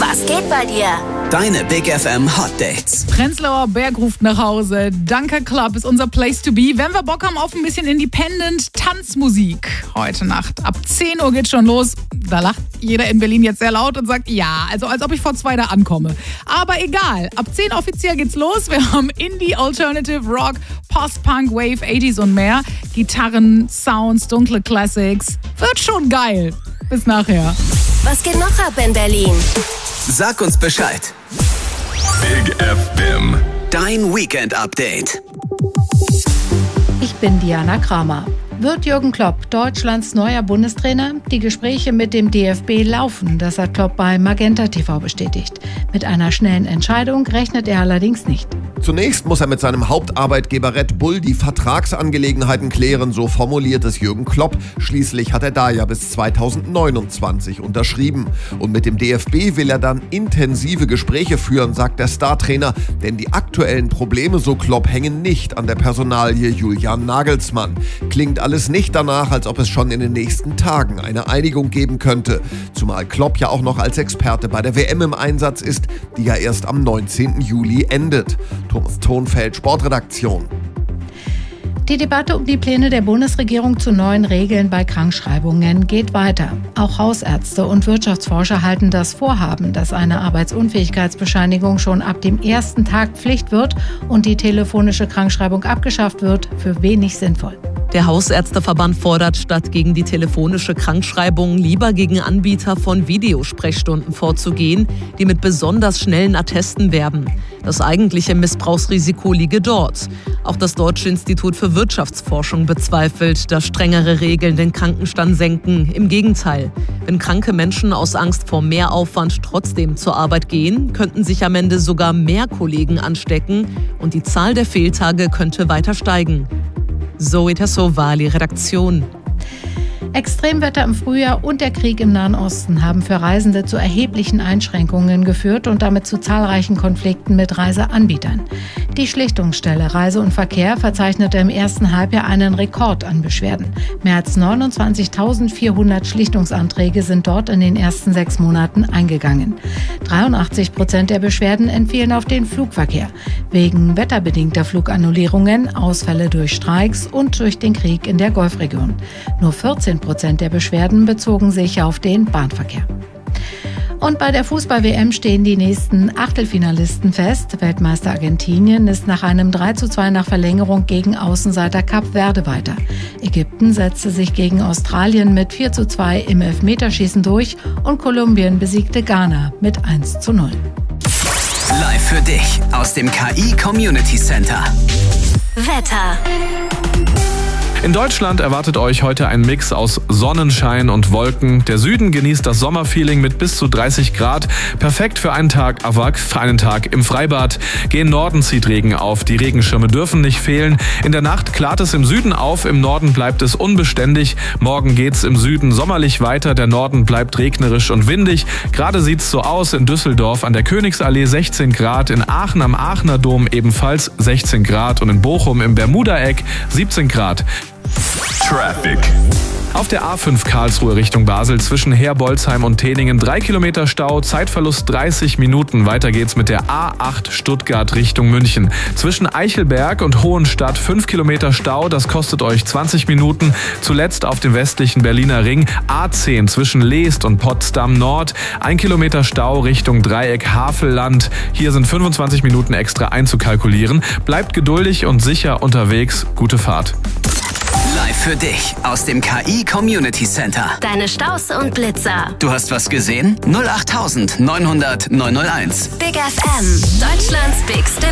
Was geht bei dir? Deine Big FM Hot Dates. Prenzlauer Berg ruft nach Hause. Danke Club ist unser Place to be. Wenn wir Bock haben auf ein bisschen Independent-Tanzmusik heute Nacht. Ab 10 Uhr geht's schon los. Da lacht jeder in Berlin jetzt sehr laut und sagt, ja, also als ob ich vor 2 da ankomme. Aber egal, ab 10 offiziell geht's los. Wir haben Indie, Alternative, Rock, Post-Punk, Wave, 80s und mehr. Gitarren, Sounds, dunkle Classics. Wird schon geil. Bis nachher. Was geht noch ab in Berlin? Sag uns Bescheid. Big FM. Dein Weekend-Update. Ich bin Diana Kramer. Wird Jürgen Klopp Deutschlands neuer Bundestrainer? Die Gespräche mit dem DFB laufen, das hat Klopp bei Magenta TV bestätigt. Mit einer schnellen Entscheidung rechnet er allerdings nicht. Zunächst muss er mit seinem Hauptarbeitgeber Red Bull die Vertragsangelegenheiten klären, so formuliert es Jürgen Klopp. Schließlich hat er da ja bis 2029 unterschrieben. Und mit dem DFB will er dann intensive Gespräche führen, sagt der Startrainer. Denn die aktuellen Probleme, so Klopp, hängen nicht an der Personalie Julian Nagelsmann. Klingt alles nicht danach, als ob es schon in den nächsten Tagen eine Einigung geben könnte. Zumal Klopp ja auch noch als Experte bei der WM im Einsatz ist, die ja erst am 19. Juli endet. Thomas Thonfeld, Sportredaktion. Die Debatte um die Pläne der Bundesregierung zu neuen Regeln bei Krankschreibungen geht weiter. Auch Hausärzte und Wirtschaftsforscher halten das Vorhaben, dass eine Arbeitsunfähigkeitsbescheinigung schon ab dem ersten Tag Pflicht wird und die telefonische Krankschreibung abgeschafft wird, für wenig sinnvoll. Der Hausärzteverband fordert, statt gegen die telefonische Krankschreibung lieber gegen Anbieter von Videosprechstunden vorzugehen, die mit besonders schnellen Attesten werben. Das eigentliche Missbrauchsrisiko liege dort. Auch das Deutsche Institut für Wirtschaftsforschung bezweifelt, dass strengere Regeln den Krankenstand senken. Im Gegenteil, wenn kranke Menschen aus Angst vor Mehraufwand trotzdem zur Arbeit gehen, könnten sich am Ende sogar mehr Kollegen anstecken und die Zahl der Fehltage könnte weiter steigen. Zoe Tassovali, Redaktion. Extremwetter im Frühjahr und der Krieg im Nahen Osten haben für Reisende zu erheblichen Einschränkungen geführt und damit zu zahlreichen Konflikten mit Reiseanbietern. Die Schlichtungsstelle Reise und Verkehr verzeichnete im ersten Halbjahr einen Rekord an Beschwerden. Mehr als 29.400 Schlichtungsanträge sind dort in den ersten 6 Monaten eingegangen. 83% der Beschwerden entfielen auf den Flugverkehr. Wegen wetterbedingter Flugannullierungen, Ausfälle durch Streiks und durch den Krieg in der Golfregion. Nur 14% der Beschwerden bezogen sich auf den Bahnverkehr. Und bei der Fußball-WM stehen die nächsten Achtelfinalisten fest. Weltmeister Argentinien ist nach einem 3:2 nach Verlängerung gegen Außenseiter Kap Verde weiter. Ägypten setzte sich gegen Australien mit 4:2 im Elfmeterschießen durch und Kolumbien besiegte Ghana mit 1:0. Live für dich aus dem KI Community Center. Wetter. In Deutschland erwartet euch heute ein Mix aus Sonnenschein und Wolken. Der Süden genießt das Sommerfeeling mit bis zu 30 Grad. Perfekt für einen Tag Avak, für einen Tag im Freibad. Gen Norden zieht Regen auf. Die Regenschirme dürfen nicht fehlen. In der Nacht klart es im Süden auf. Im Norden bleibt es unbeständig. Morgen geht's im Süden sommerlich weiter. Der Norden bleibt regnerisch und windig. Gerade sieht's so aus in Düsseldorf an der Königsallee 16 Grad. In Aachen am Aachener Dom ebenfalls 16 Grad. Und in Bochum im Bermuda-Eck 17 Grad. Traffic. Auf der A5 Karlsruhe Richtung Basel zwischen Herbolzheim und Teningen 3 Kilometer Stau, Zeitverlust 30 Minuten. Weiter geht's mit der A8 Stuttgart Richtung München. Zwischen Eichelberg und Hohenstadt 5 Kilometer Stau, das kostet euch 20 Minuten. Zuletzt auf dem westlichen Berliner Ring A10 zwischen Leest und Potsdam Nord 1 Kilometer Stau Richtung Dreieck Havelland. Hier sind 25 Minuten extra einzukalkulieren. Bleibt geduldig und sicher unterwegs. Gute Fahrt. Live für dich aus dem KI Community Center. Deine Staus und Blitzer. Du hast was gesehen? 08900 901. Big FM. Deutschlands bigste